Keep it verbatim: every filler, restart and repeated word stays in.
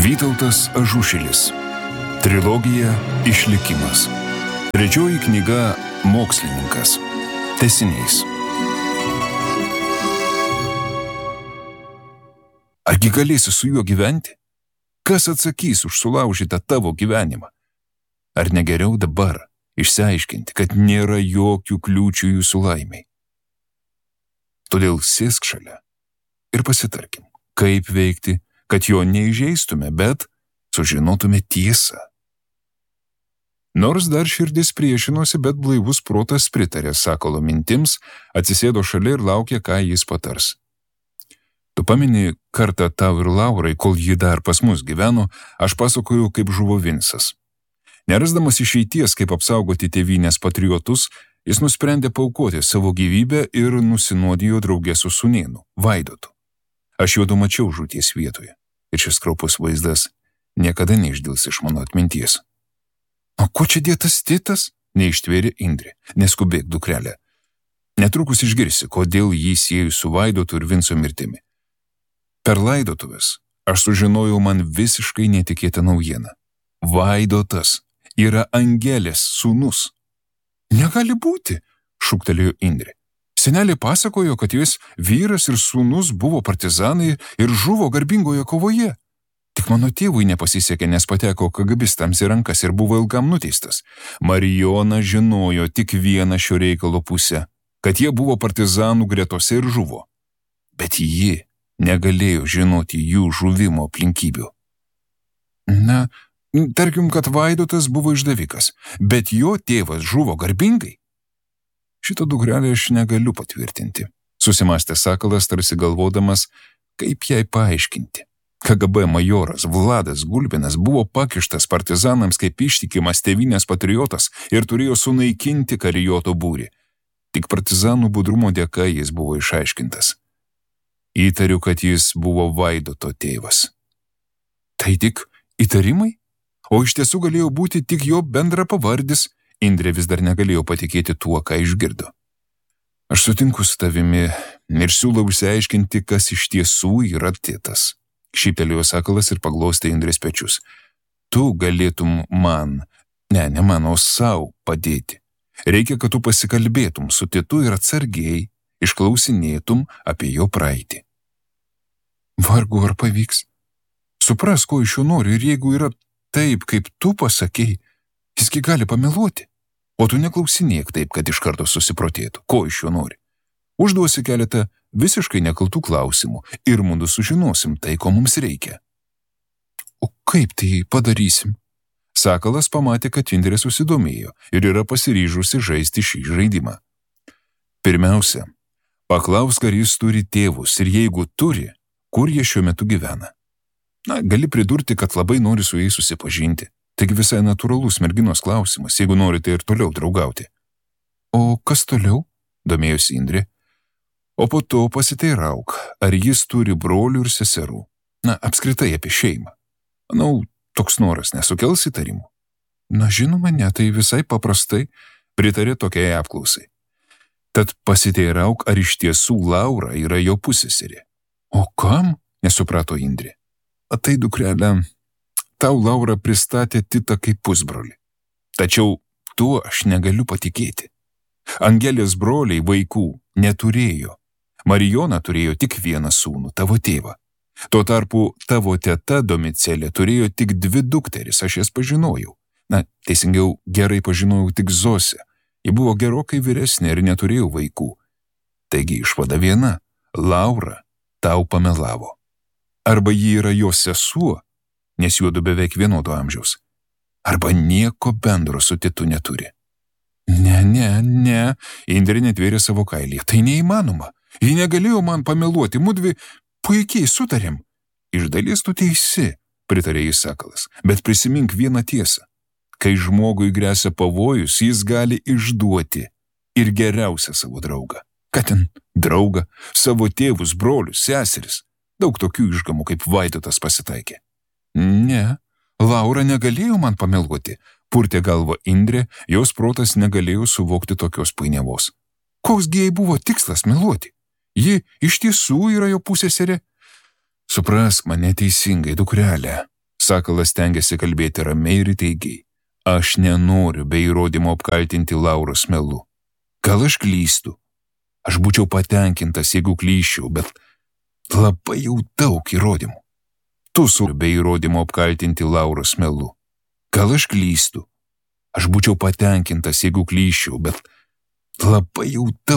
Vytautas Ažušilis. Trilogija Išlikimas. Trečioji knyga Mokslininkas. Tęsinys. Argi galėsi su juo gyventi? Kas atsakys už sulaužytą tavo gyvenimą? Ar negeriau dabar išsiaiškinti, kad nėra jokių kliūčių jūsų laimiai? Todėl sėsk šalia ir pasitarkim, kaip veikti, kad jo neįžeistume, bet sužinotume tiesą. Nors dar širdis priešinosi, bet blaivus protas pritarė Sakalo mintims, atsisėdo šalia ir laukė, ką jis patars. Tu pameni kartą tau ir Laurai, kol ji dar pas mus gyveno, aš pasakojau, kaip žuvo Vincas. Nerasdamas išeities, kaip apsaugoti tėvynės patriotus, jis nusprendė paaukoti savo gyvybę ir nusinuodijo draugė su sūnėnu, Vaidotu. Aš juodu mačiau žūties vietoje, ir šis kraupus vaizdas niekada neišdils iš mano atminties. O ko čia dėtas Titas? Neištvėrė Indrė. Neskubėk, dukrelė. Netrukus išgirsi, kodėl jį sieju su Vaidotu ir Vinco mirtimi. Per laidotuvės aš sužinojau man visiškai netikėtą naujieną. Vaidotas yra Angelės sūnus. Negali būti, šūktelėjo Indrė. Senelė pasakojo, kad jis vyras ir sūnus buvo partizanai ir žuvo garbingoje kovoje. Tik mano tėvui nepasisekė, nes pateko kagabistams į rankas ir buvo ilgam nuteistas. Marijona žinojo tik vieną šio reikalo pusę, kad jie buvo partizanų gretose ir žuvo. Bet ji negalėjo žinoti jų žuvimo aplinkybių. Na, tarkim, kad Vaidotas buvo išdavikas, bet jo tėvas žuvo garbingai. Šito dukrelę aš negaliu patvirtinti, susimastė Sakalas, tarsi galvodamas, kaip jai paaiškinti. K G B majoras Vladas Gulbinas buvo pakištas partizanams kaip ištikimas tėvynės patriotas ir turėjo sunaikinti karijoto būrį. Tik partizanų budrumo dėka jis buvo išaiškintas. Įtariu, kad jis buvo Vaidoto tėvas. Tai tik įtarimai? O iš tiesų galėjo būti tik jo bendra pavardis. Indrė vis dar negalėjo patikėti tuo, ką išgirdo. Aš sutinku su tavimi ir siūlau išsiaiškinti, kas iš tiesų yra Titas. Šyptelėjo Sakalas ir paglostė Indrės pečius. Tu galėtum man, ne, ne man, o sau padėti. Reikia, kad tu pasikalbėtum su Titu ir atsargiai išklausinėtum apie jo praeitį. Vargu ar pavyks. Supras, ko iš jo nori, ir jeigu yra taip, kaip tu pasakei, jisgi gali pameluoti. O tu neklausinėk taip, kad iš karto susiprotėtų, ko iš jo nori. Užduosi keletą visiškai nekaltų klausimų ir mudu sužinosim tai, ko mums reikia. O kaip tai padarysim? Sakalas pamatė, kad Indrė susidomėjo ir yra pasiryžusi žaisti šį žaidimą. Pirmiausia, paklausk, ar jis turi tėvus ir jeigu turi, kur jie šiuo metu gyvena. Na, gali pridurti, kad labai nori su jais susipažinti. Taigi visai natūralus merginos klausimas, jeigu norite ir toliau draugauti. O kas toliau? Domėjosi Indrė. O po to pasiteirauk, ar jis turi brolių ir seserų. Na, apskritai apie šeimą. Manau, toks noras nesukels įtarimų. Na, žinoma, ne, tai visai paprastai pritarė tokiai apklausai. Tad pasiteirauk, ar iš tiesų Laura yra jo pusseserė. O kam? Nesuprato Indrė. A tai, dukrelė, tau Laura pristatė Titą kaip pusbrolį. Tačiau tuo aš negaliu patikėti. Angelės broliai vaikų neturėjo. Marijona turėjo tik vieną sūnų, tavo tėvą. Tuo tarpu tavo teta Domicelė turėjo tik dvi dukteris, aš jas pažinojau. Na, teisingiau, gerai pažinojau tik Zosę. Ji buvo gerokai vyresnė ir neturėjo vaikų. Taigi išvada viena, Laura tau pamelavo. Arba ji yra jo sesuo, nes juodu beveik vienodo amžiaus. Arba nieko bendro su Titu neturi. Ne, ne, ne, Indrė netvėrė savo kailį. Tai neįmanoma. Ji negalėjo man pameluoti, mudvi puikiai sutarėm. Iš dalies tu teisi, pritarė jis Sakalas, bet prisimink vieną tiesą. Kai žmogui gresia pavojus, jis gali išduoti ir geriausią savo draugą. Ką ten draugą, savo tėvus, brolius, seseris. Daug tokių išgamų kaip Vaidotas pasitaikė. Ne, Laura negalėjo man pameluoti, purtė galvą Indrė, jos protas negalėjo suvokti tokios painiavos. Koksgi jai buvo tikslas meluoti? Ji iš tiesų yra jo pusseserė? Suprask mane teisingai, dukrelė, Sakalas stengiasi kalbėti ramiai ir įtaigiai. Aš nenoriu be įrodymo apkaltinti Lauros melu. Gal aš klystu? Aš būčiau patenkintas, jeigu klyščiau, bet labai jau daug įrodymų. Tu su be įrodymo apkaltinti Lauros melu. Gal aš klystu? Aš būčiau patenkintas, jeigu klyščiau, bet labai jau daug.